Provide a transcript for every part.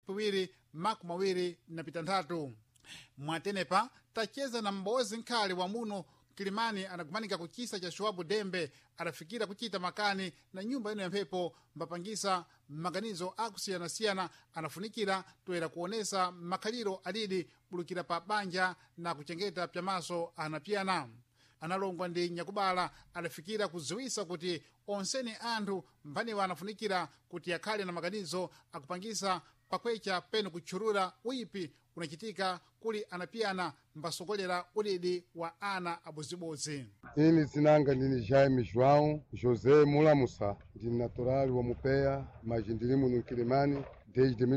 piwiri makumi awiri na pitanthatu. Mwatenepa tacheza na m'bozi nkhali wa muno Kilimani anagumanika kuchisa cha Shuabu Dembe adafikira kuchita makani na nyumba ino ya mphepo mbapangisa maganizo akusiyana-siyana anafunikira toera kuonesa makhaliro adidi bulukira pa banja na kuchengeta pyamaso anapyana. Analongwa ndi Nyakubala adafikira kuziwisa kuti onseni anthu mphaniwa anafunikira kuti akhale na maganizo akupangisa pakwecha peno kutchurura uipi unachitika kuli anapiyana mbasogolera udidi wa ana abuzibodzi. Ini zinanga ndini Jaime João José Mulamusa, ndini natural wa Mupeya, mas ndili muno Kilimani desde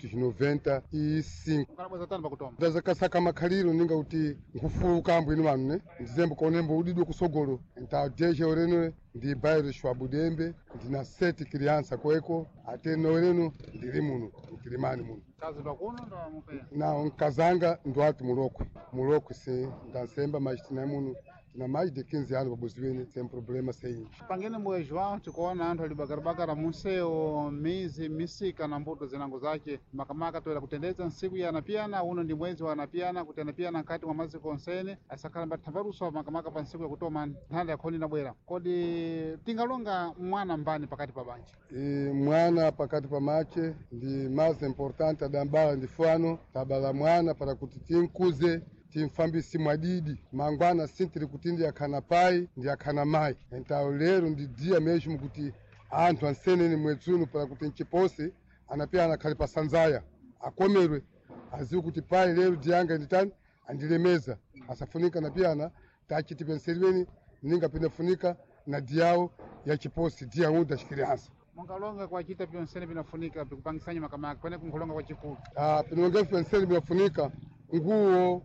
1995. Kalabweza tani pakutoma. Ndazakasaka makhaliro ninga kuti nkufuluka ambo inu wanu ne. Ndizembo konembo udidwe kusogolo. Nta deje oreno ndi bairro Shuabu Dembe, ndina 7 criança kweko, ateno oreno ndili muno Kilimani muno. Kazi bakuno ndo Mupeya. Na nkazanga ndo ati muloko se ndansemba mas tina muno na mais de 15 anos babuzivene sem problema sem. Pangene mwe João tikuona anthu alibagarabagara museo mizi misika na mbuto zinango zake makamaka toera kutendeza nsiku ya anapiyana uno ndi mwezi wa anapiyana kuti anapiyana nkati mwa maziko onsene asakhala mbathambaluso makamaka pa nsiku yakutoma nthanda yakhoni nabwera kodi tingalonga mwana mbani pakati pa banja. Mwana pakati pa mache ndi mais importante adambala ndi fano tabala mwana para kuti tinkuze timfambisi mwadidi mangwana sintiri kuti ndi akhana pai ndi akhana mai. Então lero ndi dia mesmo kuti anthu anseneni mwetsuno para kuti nchipose anapiyana akhali pa sanzaya akomerwe aziwe kuti pai lero dianga nditani andilemeza asafunika napiyana tachitipenseriweni ninga pinafunika na diao ya chiposi dia unda chikiriansa. Mungalonga kwa chita pyonsene pinafunika pikupangisanya makamaka kwene kunkulonga kwa chikulu. Pinonga pyonsene pinafunika nguo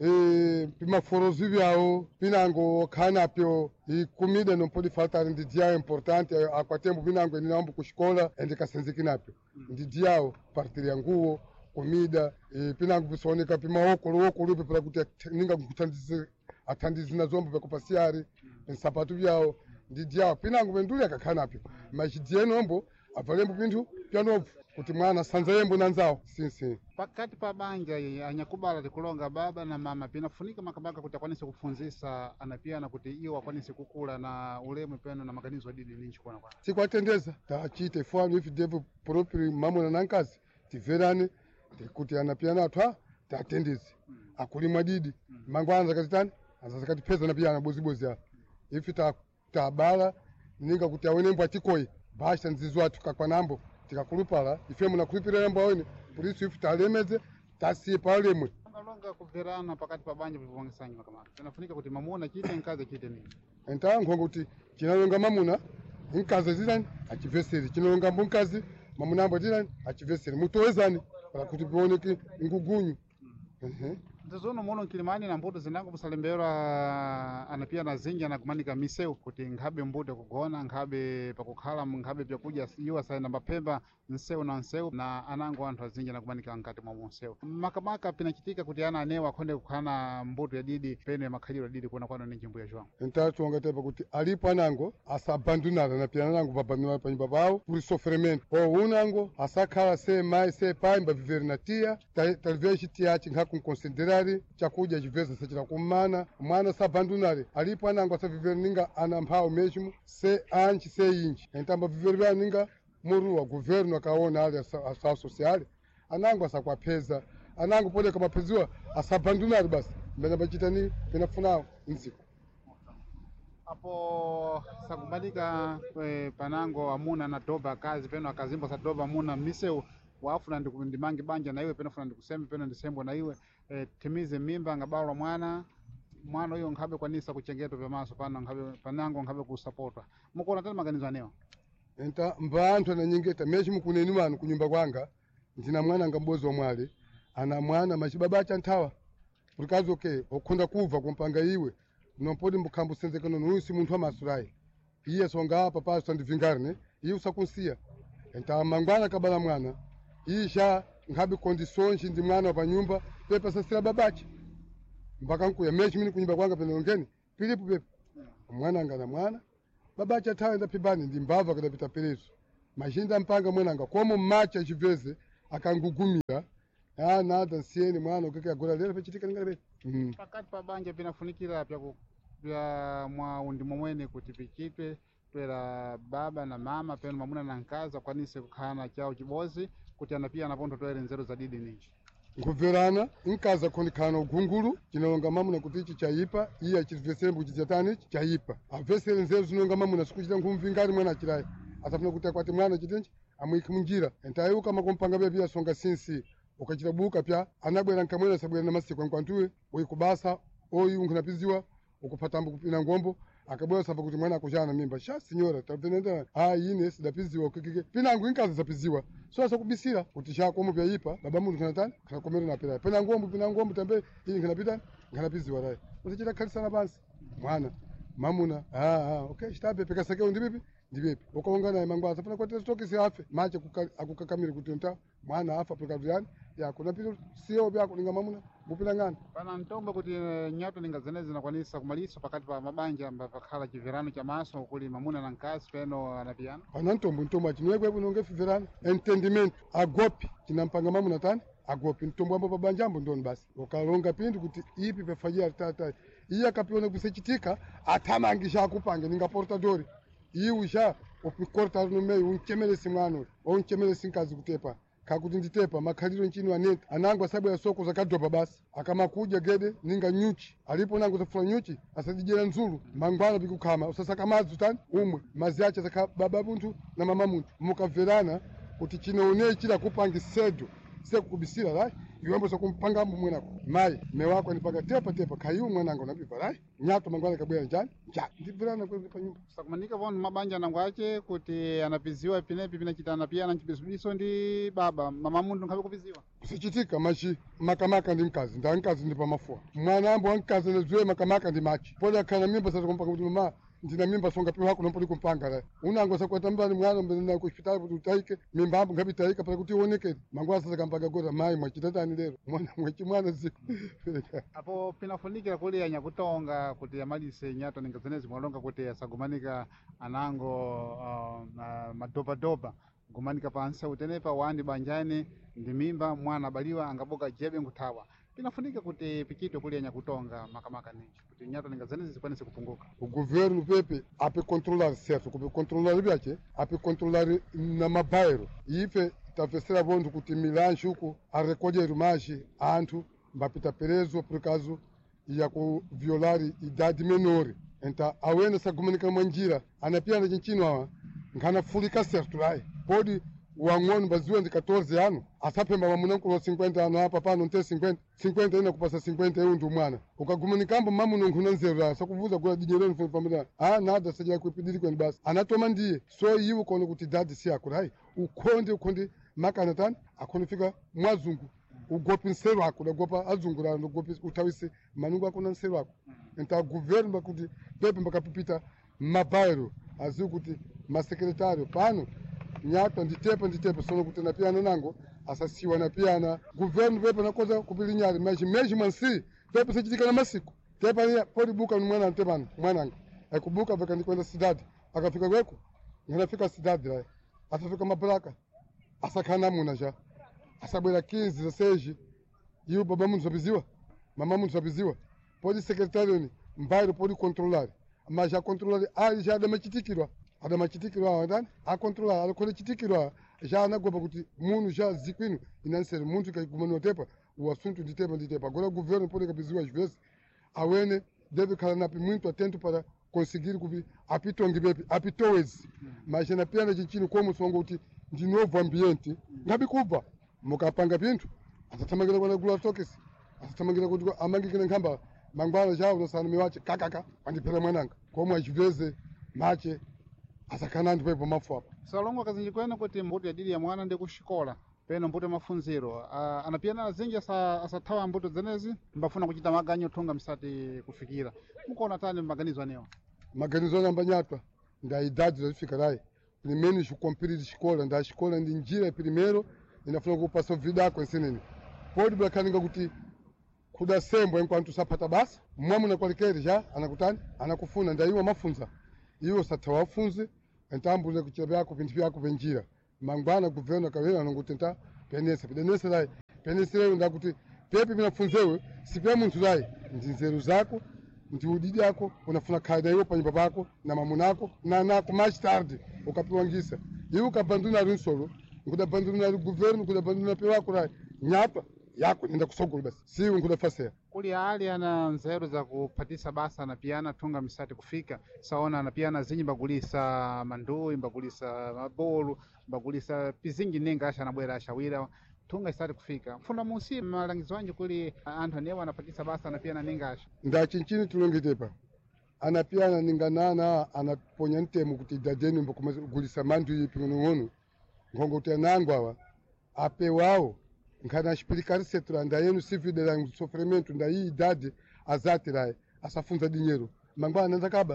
pimaforozi vyao pinango khana pyo comida não pode faltar ndi dia importante akwatembo pinango ninambo kushikola ende kasenzekinapo ndi dia partiria nguo comida pinango pisoneka pimaokolo para kuti ninga kuthandiza athandizina zombo pakupasiari sapato vyao ndi dia pinango penduli akakhanapo mas dia nombo avalembo pinthu pyanopo kuti mwana sanza yembo nanzawo sinsi. Pakati pa banja Anyakubala tikulonga baba na mama pinafunika makamaka kuti akwanise kufunzisa anapiyana kuti iyo akwanise kukula na ulemu peno na maganizo adidi ninchi kuona kwa. Sikwatendeza tachite fano if devo proprio mamona nankazi tiverane kuti anapiyana atwa tatendezi akulimwa didi mangwana kazitani azakatipeza na piyana bozibozi ya if tabala ninga kuti awenembo atikoyi basta nzizwa tukakwanambo tikakulupala ife munakulipira yambo awene por isso ife talemeze tasipa alemwe. Longa kuverana pakati pa banja vivangisanyi makamaka pinafunika kuti mamuna chite nkazi chite nini. Entango kuti chinalonga mamuna nkazi zilani achiveseri chinalonga mbunkazi mamuna ambo zilani achiveseri mutowezani para kuti bioneke ngugunyu. Ndizono muno Kilimani na mbuto zinango musalembera anapia na zinja na kumanika miseu kuti nkhabe mbuto kugona nkhabe pakukhala nkhabe pyakuja iwa saina mapemba nseu na nseu na anango anthu azinja na kumanika nkati mwa nseu makamaka pinachitika kuti ana anewa akhonde kukhana mbuto ya didi peno ya makhaliro didi kuona kwano ni njimbu ya João. Entatu wangatepa kuti alipo anango asabandonara na pia anango babandonara pa nyumba pawo por sofrimento unango asakhala se mai se pai mbaviveri na tia talvez tiachi nkhaku considerar chakuja chiveza sachira kumana mwana sabandonare alipo anango asaviveri ninga ana mphawo mesmo se anchi se inchi entamba viveri vya ninga muruwa governo akaona ali asa social anango asakwapeza anango pole kama peziwa asabandonare basi mbena bachitani pinafunao nsiku apo sakubalika panango amuna na doba kazi peno akazimbo sa doba amuna miseu wafuna ndimangi banja na iwe peno funa ndikuseme peno ndisembo na iwe timize mimba ngabalwa mwana uyo nkhabe kwanisa kuchengeto vya maso panango nkhabe kusapotwa mukuona tani maganizo anewa. Enta mbanthu ananyengeta mesmo kuneni wanu kunyumba kwanga ndina mwana ngambozi wa mwale ana mwana machibabacha nthawa purikazi okay okhonda kuva kumpanga iwe nompodi mbukhambo senzekano nusi munthu amasurai iye songa apa paso ndivingarne iye usakunsiya enta mangwana kabala mwana isha nkhabe condições ndi mwana wa panyumba pepa sasira babacha mpaka nkuya mesmo mini kunyumba kwanga peno ngeni pilipo pepa mwana ngana mwana babacha thawa nda pibani ndi mbava kadapita perezo machinda mpanga mwana nga como macha chiveze akangugumira nada nsiyeni mwana ukeke agora lero pechitika ningale pakati pa banja pinafunikira pya mwaundi momwene kuti pichitwe twera baba na mama peno mamuna na nkazi akwanise kukhala chawo chibozi kuti anapia anapontho toere nzeru za didi ninji nkubverana nkazi akhondikhala ugungulu cinalonga mamuna kuti ichi chayipa iye achivesere mbuchi chatani chayipa avesere nzeru zinonga mamuna sikuchita nkhumvingati mwana achilayi asafuna kuti akwati mwana chitenji amwiki munjira entayuka makompanga bebia songa sinsi ukachita buka pya anabwera nkamwera sabwera na masiku nkwantuwe uyikubasa oyu nkanapiziwa ukupatambu kupina ngombo akabwera sapa kuti mwana akushana mimba sha sinyora tavenenda ine sidapiziwa kikike pinangu inkazi zapiziwa so asakubisira kuti shakomo byayipa baba muntu kanatani kanakomera na pera pina ngombo tambe iyi nkanapita nkanapiziwa rai utichita khalisana basi mwana mamuna okay shitabe pekasake undibibi ndibepi ukaungana mangwa safuna kwete stoki si afe mache akukakamira kuti nta mwana afa pekaduyani ya kuna pito sio byako ninga mamuna mupina ngana pana ntomba kuti nyato ninga zenezi zinakwanisa kumaliso pakati pa mabanja amba pakhala chiverano cha maso kuli mamuna na nkazi peno anapiyana pana ntombo achinwekwe bunonge fiverano entendimento agopi chinampanga mamuna tani agopi ntombo ambo pabanjambo ndoni basi ukalonga pindu kuti ipi pefajia tata iya akapiona kusechitika atamangisha akupange ninga portadori iusha upikorta no meio unchemelesi mwana unchemelesi nkazi kutepa kakuti nditepa makhaliro nchini aneta anangu asabu ya soko zakadropa basi akamakuja gede ninga nyuchi alipo nangu zafuna nyuchi asajijera nzulu mangwana bikukhama usasaka madzi tani umwe mazi acha zaka baba muntu na mama muntu mukaverana kuti chinoone chila kupangi sedo sekubisira rai iwembo sokumpanga mwenako mai mewako nipaka tepa kayu mwanangu nabipa rai nyato mangwana kabwera njani ndibvirana kwe pa nyumba sakumanika vonu mabanja nangu ache kuti anapiziwa pinepi pinachitana pia na nchibiso ndi baba mama muntu nkhabe kupiziwa kusichitika machi makamaka ndi mkazi nda mkazi ndi pamafua mwana ambo mkazi nezwe makamaka ndi machi pole akana mimba sasa kumpaka kuti mama ndina mimba songa piwa wako nompoli kumpanga rai unango sakwata mbani mwana mbena ku hospitali kuti utaike mimba ambo ngapi taika para kuti uoneke mangwasa sakampaga gora mai mwachitatani lero mwana ziku apo pinafunikira kuli anyakutonga kuti amalise nyato ninga zenezi mwalonga kuti asagumanika anango madopa gumanika pansa utenepa wandi banjani ndi mimba mwana baliwa angaboka jebe nkuthawa pinafunika kuti pichito kuli anyakutonga makamaka ninji kuti nyato ninga zenezi zikwanise kupunguka o governo pepe ape controlar certo kupe controlar byache ape controlar na mabairo ife tafesera bondu kuti milanji uko arecolher maji anthu mbapita preso por causa ya ku violari idade menor então awena sagumanika manjira anapiyana chinchino awa ngana fulika certo lai pode wang'ono baziwa ndi 14 ano asapemba mamunanku wa 50 ano apa pano nte 50 ina kupasa 50 eundu mwana ukagumanikambo mamuno nkhuna nzera sakuvuza kula dijereni famila nada sajira kuipidiri kweni basi anatoma ndiye so yiwo kono kuti dadi si akurai ukonde makana tani akonifika mwazungu ugopi nsero wako ugopa azungura ugopi utawisi manungu akona nsero wako enta governo bakuti pepe mbakapipita mabairo aziu kuti masekretario pano nyato nditepa sono kuti napiana nango asasiwa napiana governo pepe nakoza kupili nyari meji mansi pepe sechitika na masiku tepa ya podi buka ni mwana ntebana mwananga akubuka baka ndikwenda sidadi akafika kweko nganafika sidadi la atafika mabraka asakana munaja asabwera 15 za seji yu baba muntu sabiziwa mama muntu sabiziwa podi secretario ni mbairo podi controlar mas já controlar ali já ada machitikirwa ndani a controlar ali kole chitikirwa já anagoba kuti munhu já zikwino inansere muntu kaikumano tepa o assunto nditepa agora o governo pode capiziwa às vezes awene deve kala napi muito atento para conseguir kubi apitongi bepi apitowezi mas na piana chinchino como songo kuti ndi novo ambiente ngabi kuba mukapanga pintu atatamangira kwana gula tokesi atatamangira kuti amangikine nkamba mangwala jawo nosana miwache kakaka andipera mwananga komwe achiveze mache asakana ndipepo mafu apa salongo kazinji kwene kuti mbuto ya didi ya mwana ndi kushikola peno mbuto mafunziro anapiyana azinji asathawa mbuto zenezi mbafuna kuchita maganyo thonga msati kufikira mukuona tani maganizo anewa maganizo anamba nyatwa nda idade zafika rai primeiro cumprir de escola nda escola ndi njira primeiro inafuna kupasa vida yako ensinini pode blakaninga kuti kuda sembo enquanto sapata basa mwamuna kwalekere já anakutani anakufuna ndaiwa mafunza iwo sathawafunze entambule kuchira byako vintu byako venjira mangwana governo kawena nongutenta penense lai penense leo ndakuti pepe vinafunzewe sipya munthu lai ndi nzeru zako ndi udidi yako unafuna khaida iwo pa nyumba pako na mamunako na anako mais tarde ukapiwangisa iwo ukabanduna ali nsolo nkudabanduna ali governo nkudabanduna pe wako lai nyapa yako nenda kusogolo basi siwe nkudafasera kuli ali ana nzeru za kuphatisa basa anapiyana thunga misati kufika saona anapiyana zinyi mbagulisa manduyi mbagulisa mabolu mbagulisa pizingi ninga asha anabwera ashawira thunga isati kufika mfunda musi malangizo wanji kuli anthu anewa anaphatisa basa anapiyana ninga asha ndachinchini tulongitepa anapiyana ninganana anaponya ntemu kuti dadeni mbakugulisa mandu ipi ng'onong'ono nkhongo kuti anangu awa apewawo nkhana axipirikari setura ndayenu sividela sofrimento ndayi idade azatiraye asafunza dinheiro mangwana ndakaba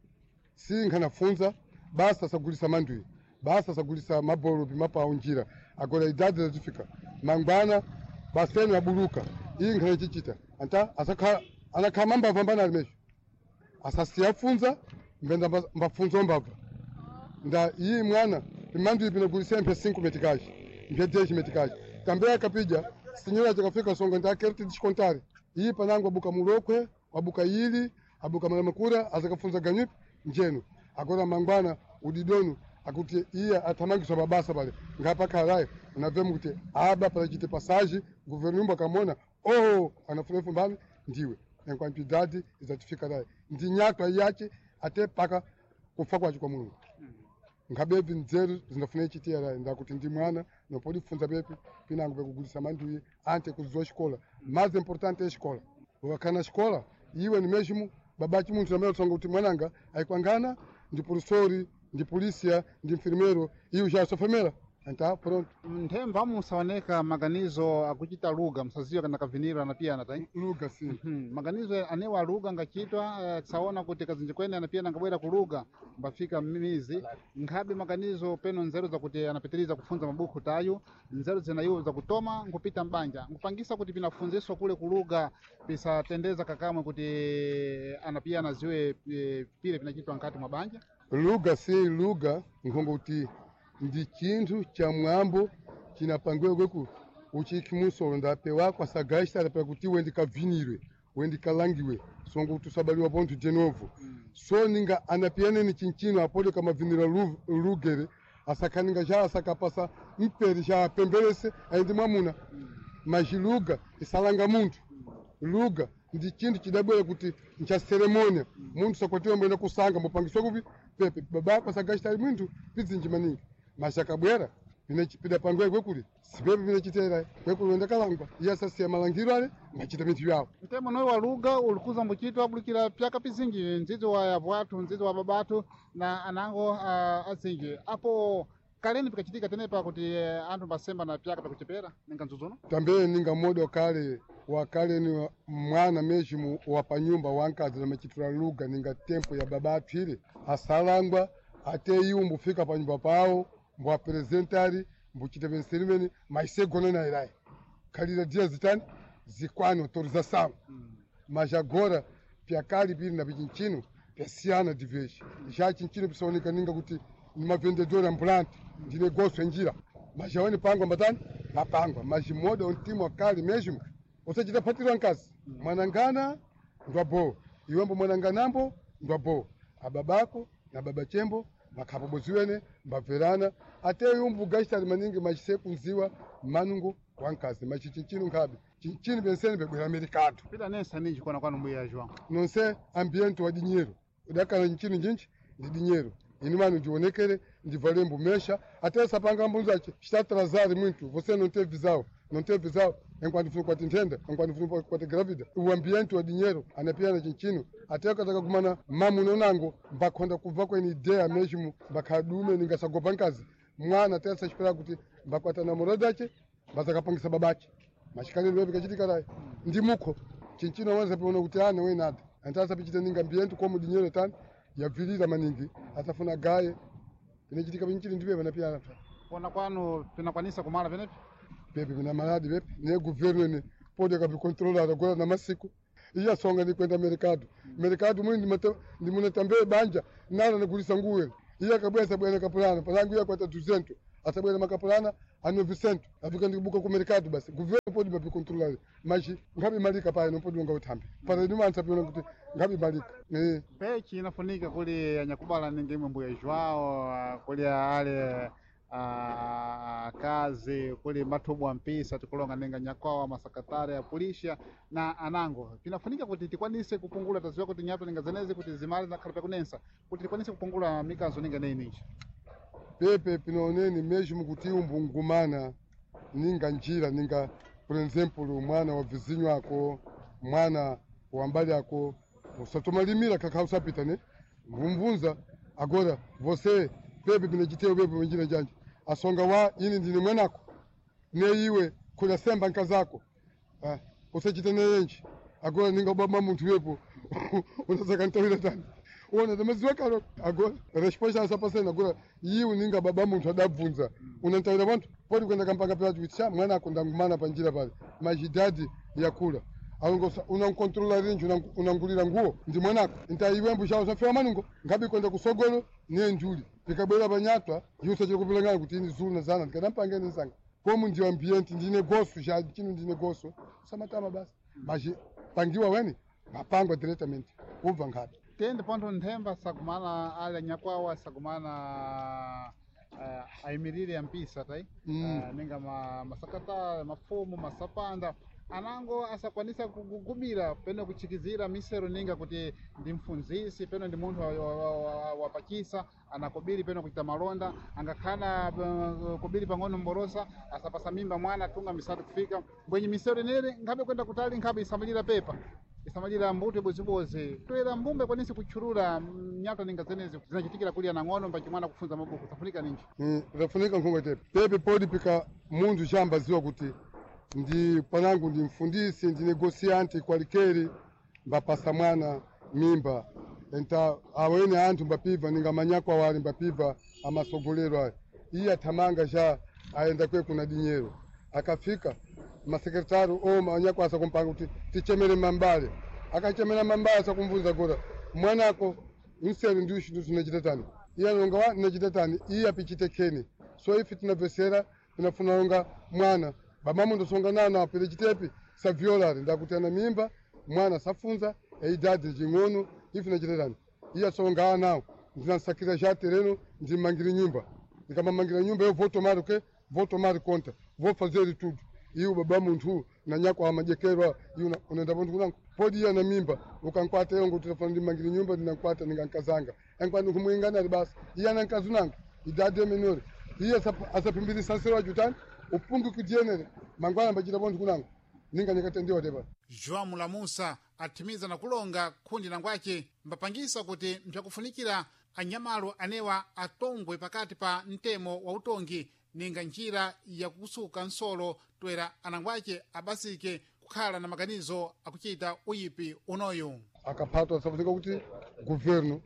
si nkhanafunza basa asagulisa manduyi basa asagulisa mabolo pimapau njira agora idade zatifika mangwana basenu abuluka iyi nkhana chichita anta anakhala mambava mbana ali mesho asasiyafunza mbenda mbafunza mbava nda iyi mwana pimanduyi pinagulisa mphe 5 metikaji mphe 10 metikaji também akapija senhora jakafika songa ndakerti descontare iyi panango abuka mulokwe abuka ili abuka malamakura azakafunza ganyupi njeno agora mangwana udidonu akuti iya atamangiswa babasa pale ngapa kalaye unavemu kuti aba para chite passagem governo akamona anafuna fumbani ndiwe enquanto idade izatifika naye ndi nyaka yache até paka kufa kwacho kwa Mulungu ngabebi nzeru zinafuna ichitia la ndakuti ndi mwana nopodi kufunza bepi pinango bekugulisa manduyi ante kuziwa xikola mais importante é xikola wakana xikola iwe ni mesmo babachi munthu amene utsonga kuti mwananga aikwangana ndi professori ndi polícia ndi enfermeiro iwe já sofemera anta pronto nthemba musaoneka maganizo akuchita luga msaziwa kana kaviniro anapiyana tai luga si maganizo anewa luga ngachitwa tsaona kuti kazinji kwene anapiyana ngabwera kuluga mbafika mizi nkhabe maganizo peno nzeru zakuti anapitiriza kufunza mabuku tayo nzeru zina iwo zakutoma nkupita mbanja nkupangisa kuti pinafunziswa kule kuluga pisatendeza kakamwe kuti anapiyana ziwe pile pinachitwa nkati mwa banja luga si luga nkhongo kuti ndi chinthu cha mwambo chinapangiwe kweku uchikimusolo ndapewa kwa sagasta ndapewa kuti wendikavinirwe wendikalangiwe songo tusabaliwa ponto de novo so ninga anapiyane ni chinchino apode kama vinira lugere asakaninga já asakapasa mperi já pembelese aindi mwamuna majiluga isalanga muntu luga ndi chinthu chidabwera kuti ncha ceremonia muntu sakwatiwa mwenda kusanga mupangiswa kupi pepe babako sagasta ali mwinthu pizinji maningi mashakabwera vinachipida pangwe kwekuli sipepe vinachitera kwekuli wenda kalangwa iya sasiya malangiro ale machita mithu yawo mtemo noyo waluga ulikuza mbuchito abulikira pyaka pizinji nzizo wa yavwatu nzizo wa babatu na anango azinji apo kaleni pikachitika tenepa kuti anthu basemba na pyaka pakuchepera ninga nzuzuno tambe ninga modo kale wakale ni mwana meshimu wa panyumba wankazi na machitula luga ninga tempo ya babatu ile asalangwa ate iwo mbufika panyumba pawo mbwa presentari mbuchite venserimeni maisegona na irai kalira dia zitani zikwani autorização mas agora piakali pili na pichinchino piasiana diveji já chinchino pisaoneka ninga kuti numa vendedora ambulante ndi negócio njira mas jaone pangwa mbatani mapangwa mas moda untimo akali mesmo usachita patira nkazi mwanangana ndwabo iwembo mwananganambo ndwabo ababako na baba chembo makhapoboziwene mbabverana ate yumbu gashitali maningi machisekunziwa manungu wankazi machichinchino nkhabe chinchino penseni bebwera merikado pita nesa ninji kona kwanu mbuya João nonse ambiente wa dinheiro udakala nchino njinji ndi dinheiro ini mano ndionekere ndivale mbumesha ate sapanga mbunzache chitatrazari muito você não teve visão enquanto fui kwati ntenda enquanto fui kwati gravida o ambiente wa dinheiro anapiana chinchino ate kataka kumana mamu nonango mbakhonda kubva kweni idea mesmo mbakhadume ningasagopa nkazi mwana ate asachipera kuti mbakwata namorado ache mbazakapangisa babache mashikalelo pikachitika rai ndi mukho chinchino wanza piona kuti ane wenada antasa pichita ninga ambiente como dinheiro tani yavilira maningi atafuna gaye pinachitika pinchili ndipe panapiana kona kwanu pinakwanisa kumala penepi pepe pina maladi pepe ne governo ne pode kabicontrolada agora na masiku iya songa ni kwenda mercado mwini ndi muna tambe banja nala nagulisa nguwe iya kabwesa bwana kapulana palangu ya kwata 200 asabwera makapulana ano Vicento afika ndikubuka ku mercado basi governo pode mapi controlar mas ngabe malika pale no pode longa uthambi para ndi mantsa piona kuti ngabe malika pechi inafunika kuli anyakubala ninge mbuya Joao kuli ale kazi kuli mathubu ampisa tikulonga ninga nyakwawa masakatari ya pulisha na anango pinafunika kuti tikwanise kupungula taziwa kuti nyapo ninga zenezi kuti zimali na khalipa kunensa kuti tikwanise kupungula mikazo ninga neininji pepe pinaoneni mesmo kuti umbungumana ninga njira ninga por exemplo mwana wa vizinho wako mwana wa mbali yako usatomalimira kakha usapita ne mvumvunza agora você pepe pinachiteo pepe njira janje asonga wa ini ndine mwanako ne iwe kula semba nkazako usachita ne yenji agora ninga baba muntu wepo unasaka ntawira tani ona tamaziwa karo agora resposta asa pasena agora iwe ninga baba muntu adabvunza unantawira bantu podi kwenda kampanga pela kuitisha mwanako ndangumana panjira pale majidadi yakula unamkontrola rinji unangulira nguo ndi mwanako intaiwembu chao safewa manungo ngabi kwenda kusogolo ne njuli tikabwera panyatwa yusa chikupilangana kuti ini zulu na zana tikadampangeni nsanga komu ndi ambiente ndine goso cha chino ndine goso samatama basi maji pangiwa weni mapangwa directamente ubva ngapi tende ponto nthemba sakumana ale nyakwawa sakumana aimirire ampisa tai ninga masakata mafumu masapanda anango asakwanisa kugubira peno kuchikizira misero ninga kuti ndi mfunzisi peno ndi munthu wapachisa anakubiri peno kuchita malonda angakhana kubiri pang'ono mborosa asapasa mimba mwana tunga misatu kufika mbwenye misero nere ngabe kwenda kutali ngabe isamalira pepa isamalira mbuti bozibozi toera mbumbe kwanisi kuchurura nyato ninga zenezi zinachitikira kuli anang'ono mpachi mwana kufunza mabuku safunika ninji zafunika nkhonga tepe pepe podi pika munthu chamba ziwa kuti ndi panangu ndi mfundisi ndi negociante kwalikeri mbapasa mwana mimba enta awene anthu mbapiva ninga manyakwa wali mbapiva amasogolero ayo iye athamanga ja aenda kwe kuna dinyero akafika masekretari manyakwa asakumpanga kuti tichemere mambale akachemera mambale asakumvunza gora mwanako mseri ndi ushindu tunachita tani iye anonga wa tunachita tani iye apichitekeni so ifi tunavesera tunafuna longa mwana bamamu ndosonga nana apere chitepi sa violari ndakutana mimba mwana safunza idadi jing'ono ifi nachiterani iya songa nawo ndinasakira ja tereno ndimangire nyumba ndikamamangira nyumba yo voto mari konta vou fazer tudo iyo baba muntu na nyako amajekerwa iyo unaenda ponto kunango podi ya na mimba ukankwata yongo tutafana ndimangire nyumba ndinankwata ningankazanga enkwani kumwingana ali basi iya nankazu nangu idadi menore iya asapimbiri sansero jutani upungu kudienere mangwana mbachita ponto kunango ninga nikatendiwa tepa Joao Mulamusa atimiza na kulonga kundi nangwache mbapangisa kuti mchakufunikira anyamalo anewa atongwe pakati pa mtemo wa utongi ninga njira ya kusuka nsolo toera anangwache abasike kukhala na maganizo akuchita uyipi unoyo akaphatwa safunika kuti governo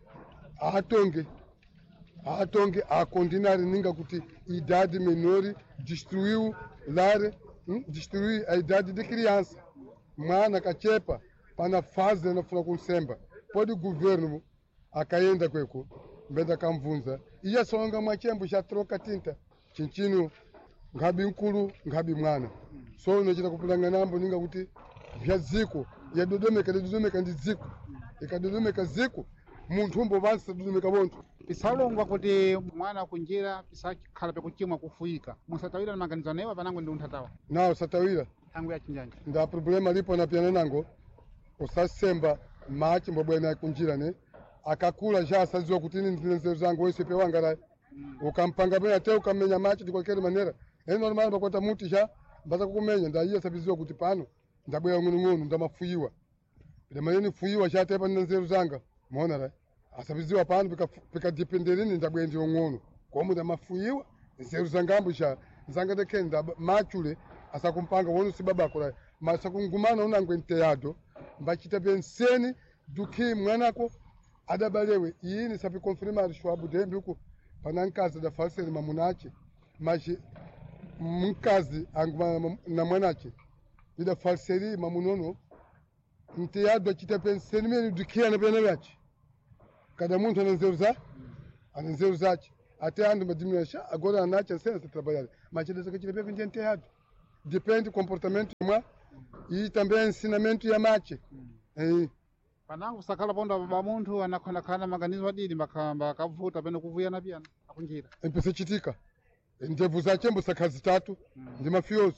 atonge akondinari ninga kuti idade menori destruiu lare destruir a idade de criança mwana kachepa pana fase anafuna kunsemba pode governo akaenda kweko mbenda kamvunza iya songa mwachembo cha troka tinta chinchino ngabi nkulu ngabi mwana so unachita kupulanga nambo ninga kuti vya ziko ya dodomeka ndi ziko ikadodomeka ziko munthu umbo bansa dodomeka bonto pisalongwa kuti mwana kunjira pisakhala pekuchimwa kufuika musatawira na maganizo anewa panango ndi unthatawa nawo satawira tangu ya chinjanja nda problema lipo na piana nango usasemba machi mbobwena kunjira ne akakula ja asaziwa kuti ini ndinenzeru zangu wese pe wangara ukampanga bena te ukamenya machi ndikwakere manera normal bakwata muti ja mbaza kukumenya nda iya sabiziwa kuti pano ndabweya ng'ono ndamafuyiwa lemaneni fuyiwa ja tepa ndinenzeru zanga muona ra asabiziwa pano pika dipenderini ndabweya ndi ng'ono komu ndamafuyiwa nzeru zangambo ja zanga dekenda machule asakumpanga wonu sibabako ra masakungumana unangwe nteado mbachita penseni duki mwanako adabalewe yini sapi confirmar Joao Dembe huko panankazi da falseni mamunache maji mkazi na mwanache ida falseri mamunono nteado achita penseni meni duki na bena yache kada muntu ananzeru zache até ando madiminuixa agora a nacha sensa trabalhar mas eles que tiver bem errado depende do comportamento humano e também ensinamento ya mache panangu sakhala ponda baba munthu anakhana maganizo adidi mbakavuta pene kuvuyana piyana akunjira empese chitika ndevu zache mbusakha zitatu ndi mafioso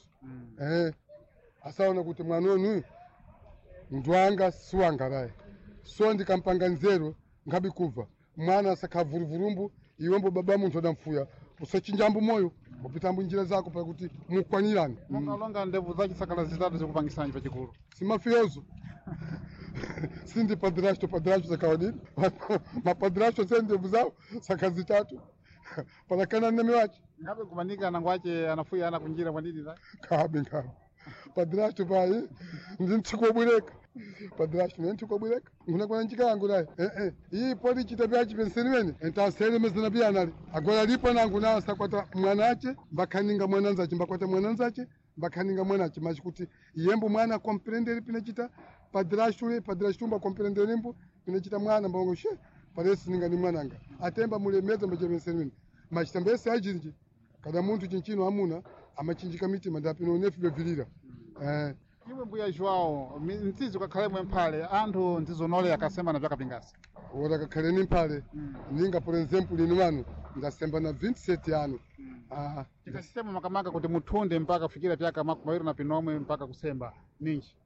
asaona kuti mwana onu ndwanga siwangaraye so ndikampanga nzeru ngabi kuva mwana asakha vuruvurumbu iwembo baba munthu adamfuya usachinjambu moyo upitambu njira zako pa kuti mukwanirane mongalonga ndevu zache sakhala zitatu zikupangisanji pachikulu si mafioso sindi padrasto zakawadini mapadrasto se ndevu zao sakha zitatu palakana neme wache ngabe kumanika nangwache anafuya ana kunjira mwanidi za kabe padrasto pai ndintikobweleka padrasto ndintikobweleka nguna kwa njika yangu naye hii podi chitabia chipenseni entasele mezana bia nali agora lipo nangu na sakwata mwanache mbakaninga mwananzache mbakwata mwananzache mbakaninga mwanache machikuti yembo mwana comprender pinachita padrasto mba comprender limbo pinachita mwana mbongo she paresi ninga ni mwananga atemba mulemeza mbachepenseni machitambese ajinji kada muntu chinchino amuna amachinjika mitima ndapino nefu bevilira iwe mbuya João ntizo kakhale mwemphale anthu ntizonole akasema na vyakapingasi ora kakhale ni mphale ninga por exemplo lino wanu ndasemba na 27 ano tikasema makamaka kuti muthunde mpaka kufikira vyaka makumi na pinomwe mpaka kusemba ninji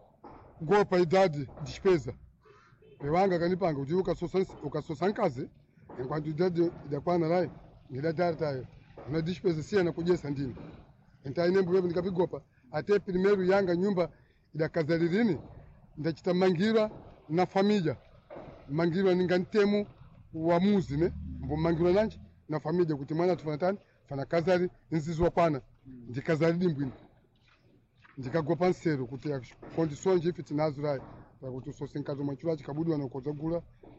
gopa idade despesa pewanga kanipanga kuti ukasosa nkazi enquanto idade idakwana lai ngidadari tayo na despesa siyana kujesa ndini entai nembo wewe ndikapigopa até primeiro yanga nyumba idakazalirini ndachita mangira na família mangira ningantemu uamuzi ne mbo mangira nanji na família kuti mwana tufanatani fana kazali nzizwa pana ndikazali dimbwini ndikagopa nsero kuti condições ifiti nazurai kuti sosinkazo machulachi kabudwa na kozagula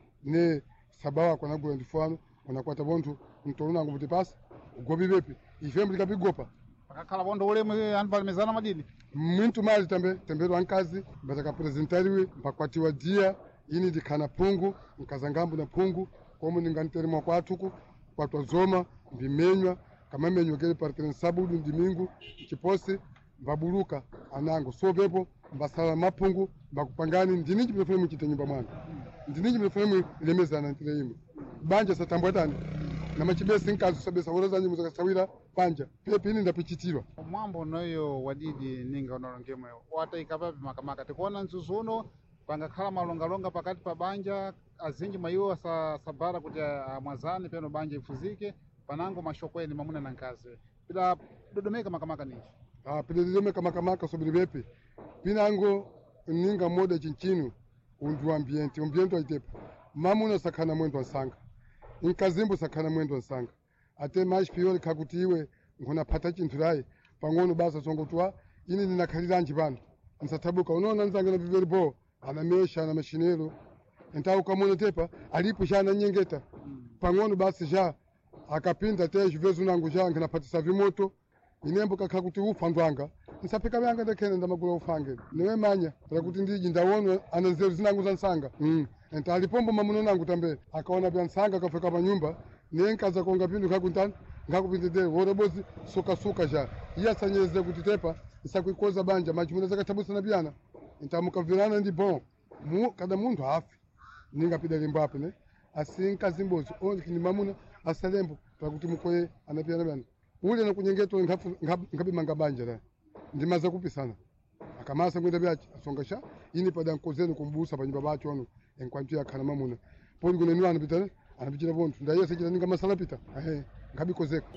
ne sabawa kwa nagula ndifano unakwata bontu mtoluna ngo kuti pasi ugobi bepi ifembo ndikapigopa akakhala bondo ulemu anpalimizana madini muito mali tambero ankazi bataka presentariwe mpakwatiwa dia ini ndikhana pungu nkazangambu na pungu komu ninganterima kwatuku kwatwa zoma mbimenywa kama menywa kele partene sabudu ndimingu chiposi mbabuluka anango so pepo mbasala mapungu mbakupangani ndiniji mnafune mchite nyumba mwana ndiniji mnafune lemezana ntile ime banja satambwatani na machibesi nkazi sabesa woroza nyimu zakasawira panja pepe ini ndapichitirwa mwambo noyo wadidi ninga unolongemwe wataika papi makamaka tikuona nzuzuno pangakhala malongalonga pakati pa banja azinji maiwo sabara kuti mwazani peno banja ifuzike panango mashokweni mamuna na nkazi pila dodomeka makamaka ninji pila dodomeka makamaka sobiri bepe pinango ninga moda chinchinu undu ambiente aitepa mamuna sakana mwendo ansanga inkazimbo sakana mwendo ansanga ate mais pior kakuti iwe ngunapata chinthu lai pang'ono basa songotwa ini ninakhalira pano nsatabuka unoona nzanga na viveri bo anamesha na mashinero entau kamona tepa alipo shana nyengeta pang'ono basi ja akapinda te juvezu nangu ja nginapatisa vimoto inembo kakakuti ufa ndwanga nsapika byanga ndekene ndamagula ufange newe manya kuti ndiji ndawono ananzeru zinangu za nsanga enta alipombo mamuno nangu tambe akaona bya nsanga kafika pa nyumba nenkaza konga pindu kakuntani ngakupindide worobozi suka ja iyasanyeze kuti tepa isakuikoza banja machimuna zakatabusa na byana ntamukavirana ndi bon kada muntu hafi ningapida limbo apo ne asinka zimbozi onde kini mamuna asalembo pakuti mukoye anapiyana byana ule na kunyengeto ngabi manga banja la ndimaza kupisana akamasa kwenda byachi asongasha ini pada nkozeni kumbusa panyumba bacho ono enkwantu yakhala mamuna poli kunenwa anapitana anapichira bontu ndaye sechira ninga masala pita ngabi kozeka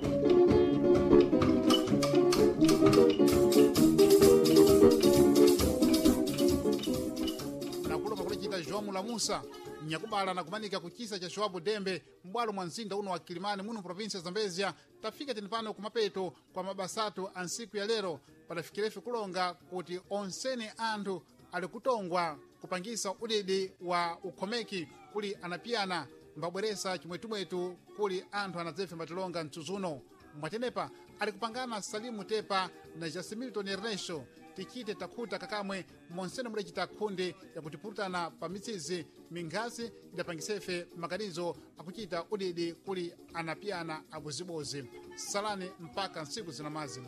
João Mulamusa nyakubala na kumanika kuchisa cha Joabu Dembe mbwalo mwa mzinda uno wa Kilimani muno provinsia Zambezia tafika tinipano kumapeto kwa mabasatu ansiku ya lero padafikirefi kulonga kuti onsene anthu ali kutongwa kupangisa udidi wa ukhomeki kuli anapiyana mbabweresa chimwetumwetu kuli anthu anadzefe mbatilonga mtuzuno mwatenepa ali kupangana Salimu Tepa na Jasimilton Ernesto tichite takhuta kakamwe monsene mudacita khunde yakutipurutana pa mitsezi mingazi idapangisefe makanizo akuchita udidi kuli anapiyana abuzibozi. Salani mpaka nsiku zinamazina.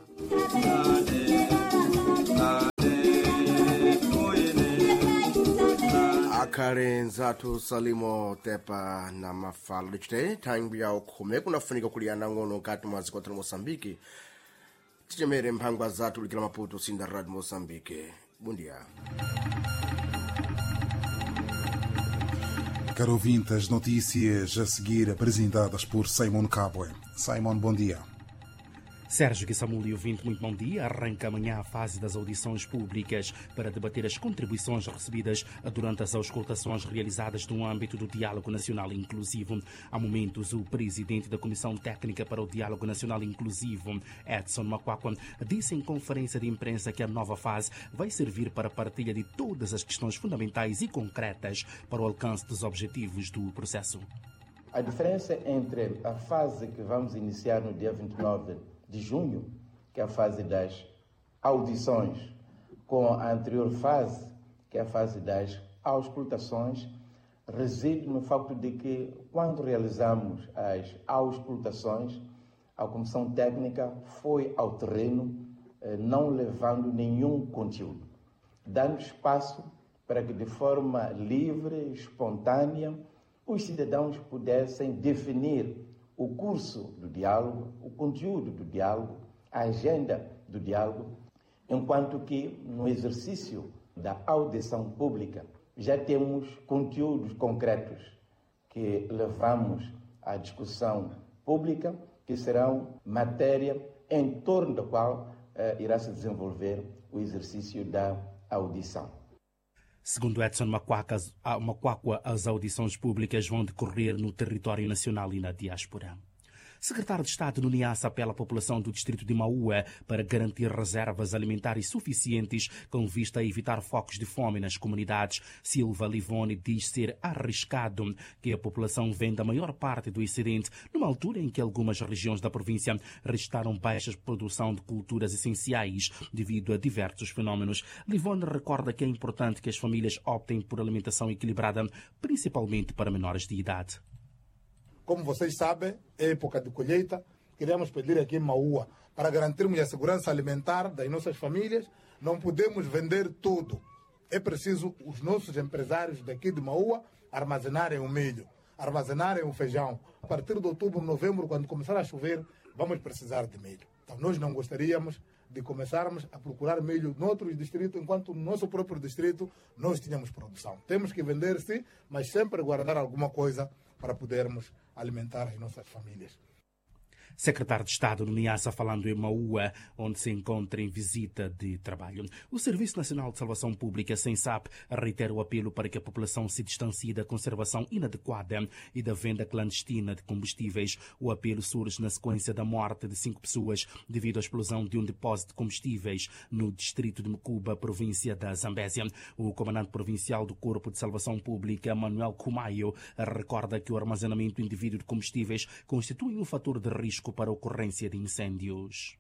Akare nzatu salimo tepa na mafala lichite tangu ya ukhume kunafunika kuliana ngono kati mwazi kwa Mosambiki tichemere mphangwa zatu likila Maputo sinda rad Mosambiki. Bundia. Caro ouvinte, as notícias a seguir apresentadas por Simon Cabwe. Simon, bom dia. Sérgio Guissamul e ouvinte, muito bom dia. Arranca amanhã a fase das audições públicas para debater as contribuições recebidas durante as auscultações realizadas no âmbito do Diálogo Nacional Inclusivo. Há momentos, o presidente da Comissão Técnica para o Diálogo Nacional Inclusivo, Edson Makwakwa, disse em conferência de imprensa que a nova fase vai servir para a partilha de todas as questões fundamentais e concretas para o alcance dos objetivos do processo. A diferença entre a fase que vamos iniciar no dia 29 de junho, que é a fase das audições, com a anterior fase, que é a fase das auscultações, reside no facto de que, quando realizamos as auscultações, a Comissão Técnica foi ao terreno, não levando nenhum conteúdo, dando espaço para que, de forma livre, espontânea, os cidadãos pudessem definir o curso do diálogo, o conteúdo do diálogo, a agenda do diálogo, enquanto que no exercício da audição pública já temos conteúdos concretos que levamos à discussão pública, que serão matéria em torno da qual irá se desenvolver o exercício da audição. Segundo Edson Makwakwa, as audições públicas vão decorrer no território nacional e na diáspora. Secretário de Estado no Niassa apela à população do distrito de Maua para garantir reservas alimentares suficientes com vista a evitar focos de fome nas comunidades. Silva Livone diz ser arriscado que a população venda a maior parte do excedente numa altura em que algumas regiões da província registraram baixas produção de culturas essenciais devido a diversos fenómenos. Livone recorda que é importante que as famílias optem por alimentação equilibrada, principalmente para menores de idade. Como vocês sabem, é época de colheita. Queremos pedir aqui em Maua, para garantirmos a segurança alimentar das nossas famílias, não podemos vender tudo. É preciso os nossos empresários daqui de Maua armazenarem o milho, armazenarem o feijão. A partir de outubro, novembro, quando começar a chover, vamos precisar de milho. Então nós não gostaríamos de começarmos a procurar milho noutros distritos, enquanto no nosso próprio distrito nós tínhamos produção. Temos que vender, sim, mas sempre guardar alguma coisa para podermos alimentar as nossas famílias. Secretário de Estado no Niassa falando em Maua, onde se encontra em visita de trabalho. O Serviço Nacional de Salvação Pública, SENSAP, reitera o apelo para que a população se distancie da conservação inadequada e da venda clandestina de combustíveis. O apelo surge na sequência da morte de 5 pessoas devido à explosão de um depósito de combustíveis no distrito de Mucuba, província da Zambésia. O comandante provincial do Corpo de Salvação Pública, Manuel Kumayo, recorda que o armazenamento indevido de combustíveis constitui um fator de risco para a ocorrência de incêndios.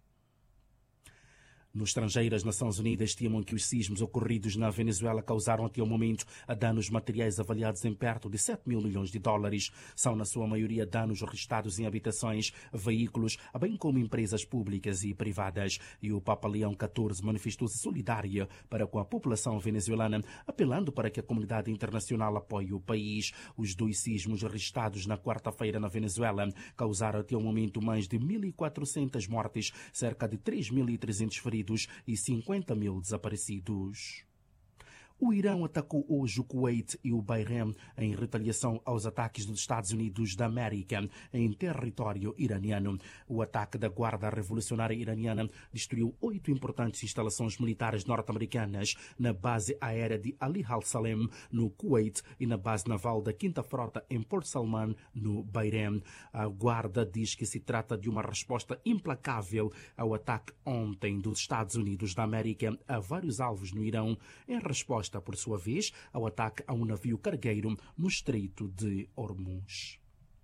No estrangeiro, as Nações Unidas estimam que os sismos ocorridos na Venezuela causaram até o momento danos materiais avaliados em perto de 7 mil milhões de dólares. São, na sua maioria, danos registrados em habitações, veículos, bem como empresas públicas e privadas. E o Papa Leão XIV manifestou-se solidário para com a população venezuelana, apelando para que a comunidade internacional apoie o país. Os 2 sismos registrados na quarta-feira na Venezuela causaram até o momento mais de 1.400 mortes, cerca de 3.300 feridos e 50 mil desaparecidos. O Irão atacou hoje o Kuwait e o Bahrein em retaliação aos ataques dos Estados Unidos da América em território iraniano. O ataque da Guarda Revolucionária Iraniana destruiu 8 importantes instalações militares norte-americanas na base aérea de Ali al-Salem, no Kuwait, e na base naval da 5ª Frota em Port Salman, no Bahrein. A Guarda diz que se trata de uma resposta implacável ao ataque ontem dos Estados Unidos da América a vários alvos no Irão, em resposta, por sua vez, ao ataque a um navio cargueiro no Estreito de Hormuz.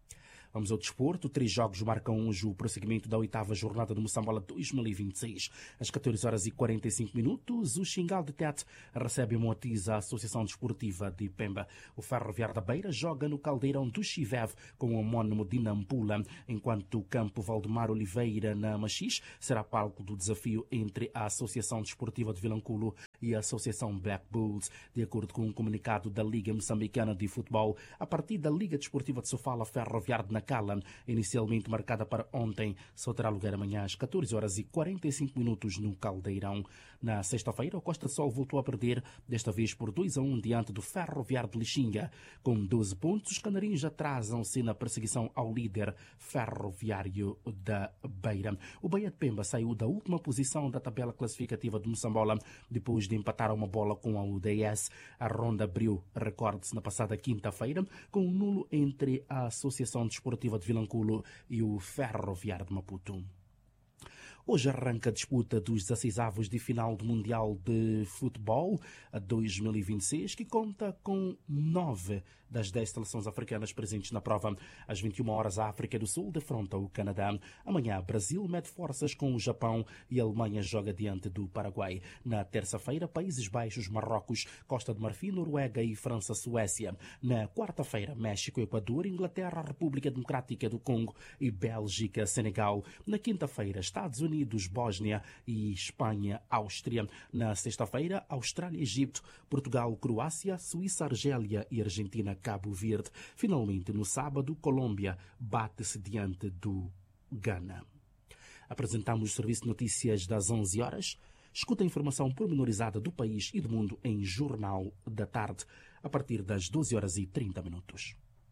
Vamos ao desporto. 3 jogos marcam hoje o prosseguimento da 8ª jornada do Moçambola 2026. Às 14h45, o Xingal de Tete recebe o Moatiz, a Associação Desportiva de Pemba. O Ferroviário da Beira joga no Caldeirão do Chivev com o homónimo de Nampula, enquanto o campo Valdemar Oliveira, na Machis, será palco do desafio entre a Associação Desportiva de Vilanculo e a Associação Black Bulls. De acordo com um comunicado da Liga Moçambicana de Futebol, a partida da Liga Desportiva de Sofala Ferroviário de Nacala, inicialmente marcada para ontem, só terá lugar amanhã às 14h45 no Caldeirão. Na sexta-feira, o Costa Sol voltou a perder, desta vez por 2-1 diante do Ferroviário de Lixinga. Com 12 pontos, os canarinhos atrasam-se na perseguição ao líder Ferroviário da Beira. O Bahia de Pemba saiu da última posição da tabela classificativa do Moçambola depois de empatar uma bola com a UDS. A ronda abriu, recorde-se, na passada quinta-feira, com um nulo entre a Associação Desportiva de Vilanculo e o Ferroviário de Maputo. Hoje arranca a disputa dos 16avos de final do Mundial de Futebol 2026, que conta com 9 das 10 seleções africanas presentes na prova. Às 21 horas, a África do Sul defronta o Canadá. Amanhã, Brasil mede forças com o Japão e a Alemanha joga diante do Paraguai. Na terça-feira, Países Baixos, Marrocos, Costa de Marfim, Noruega e França-Suécia. Na quarta-feira, México, Equador, Inglaterra, República Democrática do Congo e Bélgica, Senegal. Na quinta-feira, Estados Unidos, Bósnia e Espanha, Áustria. Na sexta-feira, Austrália, Egito, Portugal, Croácia, Suíça, Argélia e Argentina, Cabo Verde. Finalmente, no sábado, Colômbia bate-se diante do Ghana. Apresentamos o Serviço de Notícias das 11 horas. Escuta a informação pormenorizada do país e do mundo em Jornal da Tarde, a partir das 12h30.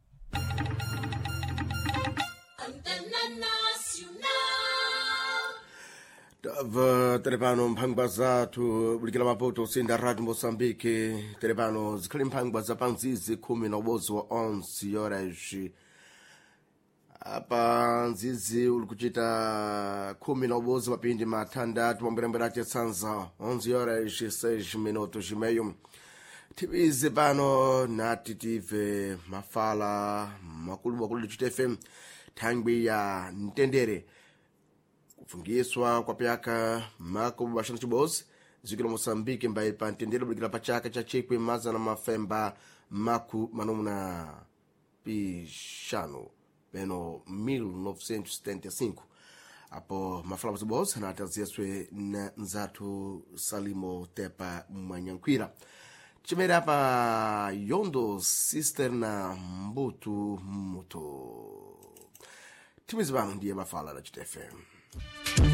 Telepano mphangwa zathu bulikila mapoto usinda Radio Moçambique. Telepano zikhali mphangwa zapanzizi 10 wa 11 horas. Apa nzizi ulikuchita 10 mapindi matandatu mwambirembera ati sanza 11 horas 6 minutos e meio. Tibize pano nati tive mafala makulu chitefe thangwi ya Ntendere kufungiswa kwa pyaka mako bashana chibosi zikilo Moçambique mbaye pa Ntendere bulikila pachaka cha chikwe maza na mafemba maku manumuna pishano beno 1975 apo mafala chibosi na ataziyeswe na nzatu Salimo Tepa Mwanyankwira chimera pa Yondo Sister na Mbutu Muto. Timizibano ndiye mafala la GTFM.